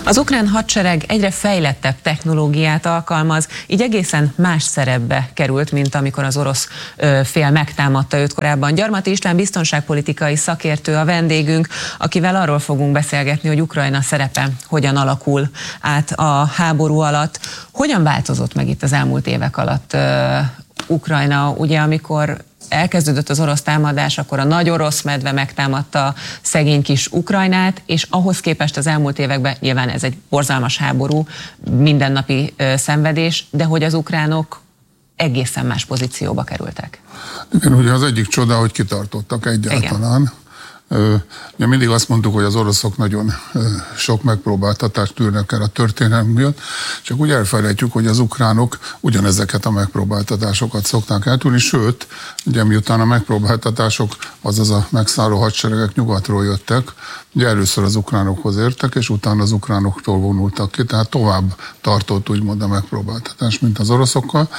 Az ukrán hadsereg egyre fejlettebb technológiát alkalmaz, így egészen más szerepbe került, mint amikor az orosz fél megtámadta őt korábban. Gyarmati István biztonságpolitikai szakértő a vendégünk, akivel arról fogunk beszélgetni, hogy Ukrajna szerepe hogyan alakul át a háború alatt. Hogyan változott meg itt az elmúlt évek alatt Ukrajna? Ugye amikor elkezdődött az orosz támadás, akkor a nagy orosz medve megtámadta szegény kis Ukrajnát, és ahhoz képest az elmúlt években, nyilván ez egy borzalmas háború, mindennapi szenvedés, de hogy az ukránok egészen más pozícióba kerültek. Igen, ugye az egyik csoda, hogy kitartottak egyáltalán. Igen. Ugye mindig azt mondtuk, hogy az oroszok nagyon sok megpróbáltatást tűrnek el a történelem miatt, csak úgy elfelejtjük, hogy az ukránok ugyanezeket a megpróbáltatásokat szokták eltűrni, sőt, ugye miután a megpróbáltatások, azaz a megszálló hadseregek nyugatról jöttek, ugye először az ukránokhoz értek, és utána az ukránoktól vonultak ki, tehát tovább tartott úgymond a megpróbáltatás, mint az oroszokkal.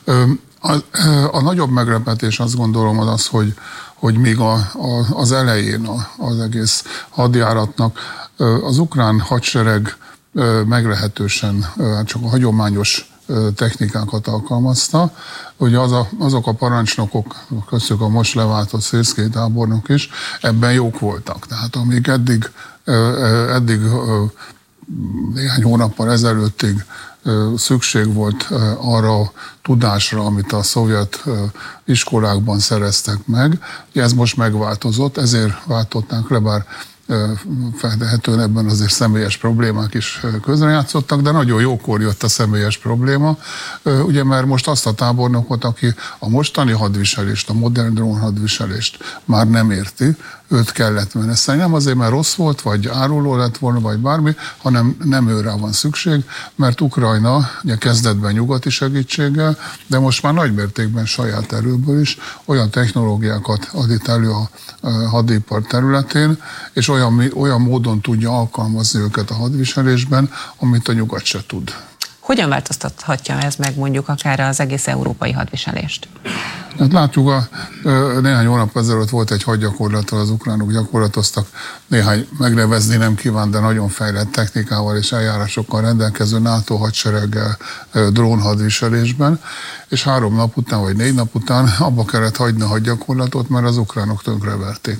A nagyobb meglepetés azt gondolom az, hogy még az elején az egész hadjáratnak az ukrán hadsereg meglehetősen csak a hagyományos technikákat alkalmazta. Ugye azok a parancsnokok, köztük a most leváltott Szirszkij tábornok is, ebben jók voltak. Tehát amíg eddig néhány hónappal ezelőttig szükség volt arra a tudásra, amit a szovjet iskolákban szereztek meg. Ez most megváltozott, ezért váltották le, bár feltehetően ebben azért személyes problémák is közrejátszottak, de nagyon jókor jött a személyes probléma, ugye mert most azt a tábornokot, aki a mostani hadviselést, a modern drón hadviselést már nem érti, őt kellett meneszteni. Nem azért, mert rossz volt, vagy áruló lett volna, vagy bármi, hanem nem őrá van szükség, mert Ukrajna ugye kezdetben nyugati segítséggel, de most már nagymértékben saját erőből is olyan technológiákat adít elő a hadipar területén, és olyan módon tudja alkalmazni őket a hadviselésben, amit a nyugat se tud. Hogyan változtathatja ez meg mondjuk akár az egész európai hadviselést? Hát látjuk, néhány hónap ezelőtt volt egy hadgyakorlattal, az ukránok gyakorlatoztak néhány megnevezni nem kíván, de nagyon fejlett technikával és eljárásokkal rendelkező NATO hadsereggel drónhadviselésben, és 3 nap után vagy 4 nap után abba kellett hagyni a hadgyakorlatot, mert az ukránok tönkreverték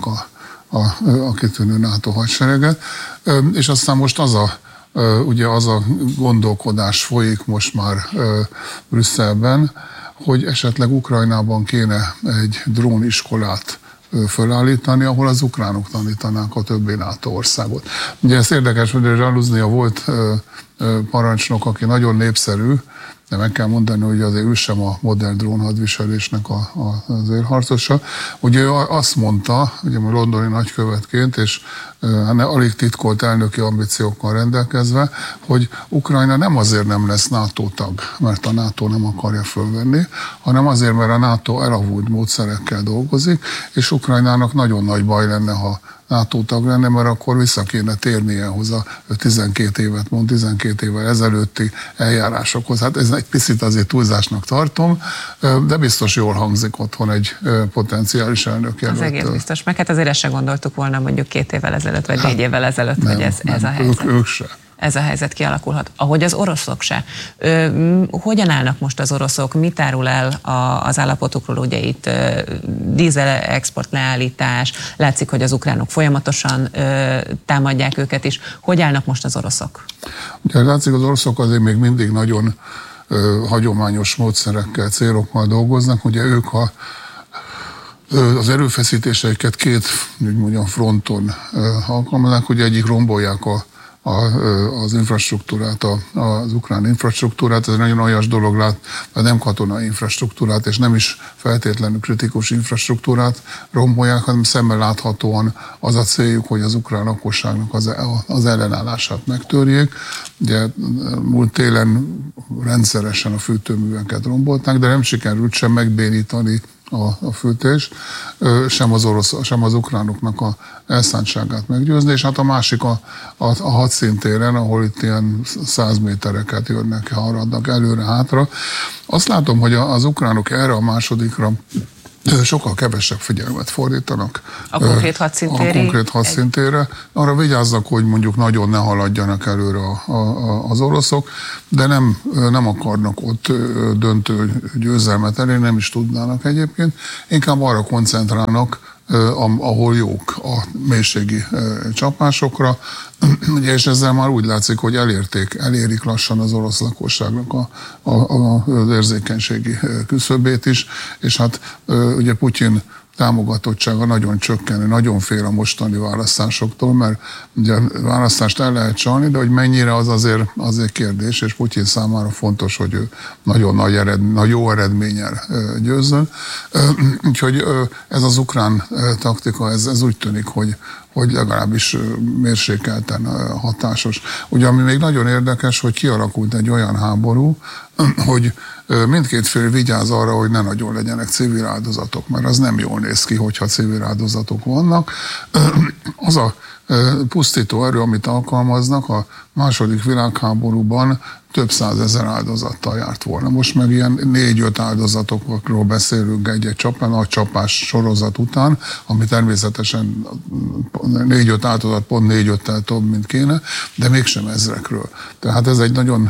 a kitűnő NATO hadsereget, és aztán most ugye az a gondolkodás folyik most már Brüsszelben, hogy esetleg Ukrajnában kéne egy dróniskolát fölállítani, ahol az ukránok tanítanák a többi NATO országot. Ugye ez érdekes, hogy a Zsaluznia volt parancsnok, aki nagyon népszerű, de meg kell mondani, hogy azért ő sem a modern drónhadviselésnek az élharcosa. Ugye ő azt mondta, ugye a londoni nagykövetként, és alig titkolt elnöki ambíciókkal rendelkezve, hogy Ukrajna nem azért nem lesz NATO tag, mert a NATO nem akarja fölvenni, hanem azért, mert a NATO elavult módszerekkel dolgozik, és Ukrajnának nagyon nagy baj lenne, ha NATO tag lenne, mert akkor vissza kéne térnie hozzá 12 évvel ezelőtti eljárásokhoz. Hát ez egy picit azért túlzásnak tartom, de biztos jól hangzik otthon egy potenciális elnök jelöltől. Az egész biztos, meg hát azért ezt se gondoltuk volna mondjuk 2 évvel ezelőtt, vagy 4 évvel ezelőtt, hogy ez a helyzet. Ők se. Ez a helyzet kialakulhat. Ahogy az oroszok se. Hogyan állnak most az oroszok? Mit árul el az állapotukról? Ugye itt dízel export leállítás, látszik, hogy az ukránok folyamatosan támadják őket is. Hogy állnak most az oroszok? Ugye látszik, az oroszok azért még mindig nagyon hagyományos módszerekkel, célokkal dolgoznak. Ugye ők az erőfeszítéseiket 2 fronton alkalmazzák, ugye egyik rombolják az infrastruktúrát, az ukrán infrastruktúrát, ez egy nagyon aljas dolog, de nem katonai infrastruktúrát, és nem is feltétlenül kritikus infrastruktúrát rombolják, hanem szemmel láthatóan az a céljuk, hogy az ukrán lakosságnak az ellenállását megtörjék. Ugye múlt télen rendszeresen a fűtőműveket rombolták, de nem sikerült sem megbénítani a fűtést, sem az ukránoknak a elszántságát meggyőzni, és hát a másik a hadszintéren, ahol itt ilyen 100 métereket jönnek, haradnak előre-hátra. Azt látom, hogy az ukránok erre a másodikra sokkal kevesebb figyelmet fordítanak a konkrét hadszintére. Arra vigyáznak, hogy mondjuk nagyon ne haladjanak előre az oroszok, de nem akarnak ott döntő győzelmet elérni, nem is tudnának egyébként. Inkább arra koncentrálnak, ahol jók a mélységi csapásokra, és ezzel már úgy látszik, hogy elérik lassan az orosz lakosságnak az érzékenységi küszöbét is, és hát ugye Putyin támogatottsága nagyon csökkenő, nagyon fél a mostani választásoktól, mert ugye választást el lehet csalni, de hogy mennyire az azért kérdés, és Putyin számára fontos, hogy ő nagyon jó eredménnyel győzzön. Úgyhogy ez az ukrán taktika, ez úgy tűnik, hogy legalábbis mérsékelten hatásos. Ugye ami még nagyon érdekes, hogy kialakult egy olyan háború, hogy mindkét fél vigyáz arra, hogy ne nagyon legyenek civil áldozatok, mert az nem jól néz ki, hogyha civil áldozatok vannak. Az a pusztító erő, amit alkalmaznak, a második világháborúban több százezer áldozattal járt volna. Most meg ilyen 4-5 áldozatokról beszélünk egy nagy csapás sorozat után, ami természetesen 4-5 áldozat pont 4-5-tel több, mint kéne, de mégsem ezrekről. Tehát ez egy nagyon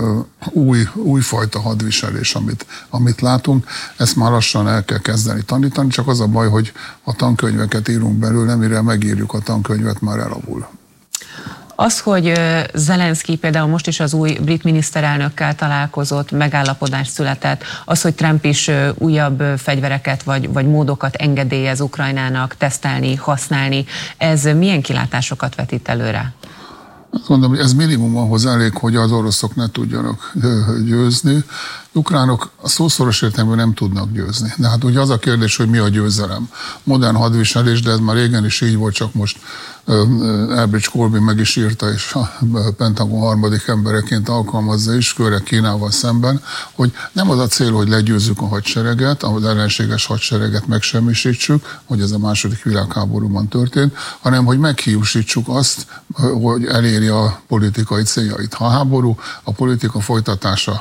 újfajta hadviselés, amit látunk. Ezt már lassan el kell kezdeni tanítani, csak az a baj, hogy a tankönyveket írunk belőle, mire megírjuk a tankönyvet, már elavul. Az, hogy Zelenszky például most is az új brit miniszterelnökkel találkozott, megállapodás született, az, hogy Trump is újabb fegyvereket vagy módokat engedélyez Ukrajnának tesztelni, használni, ez milyen kilátásokat vetít előre? Azt mondom, hogy ez minimum ahhoz elég, hogy az oroszok ne tudjanak győzni. Ukránok a szószoros értelemben nem tudnak győzni. De hát ugye az a kérdés, hogy mi a győzelem. Modern hadviselés, de ez már régen is így volt, csak most Elbridge Colby meg is írta, és a Pentagon harmadik embereként alkalmazza is, főleg Kínával szemben, hogy nem az a cél, hogy legyőzzük a hadsereget, az ellenséges hadsereget megsemmisítsük, hogy ez a második világháborúban történt, hanem hogy meghiúsítsuk azt, hogy eléri a politikai céljait. Ha a háború, a politika folytatása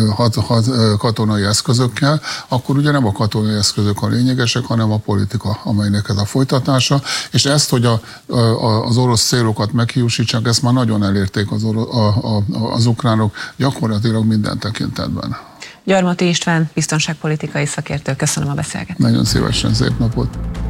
katonai eszközökkel, akkor ugye nem a katonai eszközök a lényegesek, hanem a politika, amelynek ez a folytatása, és ezt, hogy az orosz célokat meghiúsítsák, ezt már nagyon elérték az ukránok gyakorlatilag minden tekintetben. Gyarmati István, biztonságpolitikai szakértő, köszönöm a beszélgetést. Nagyon szívesen, szép napot!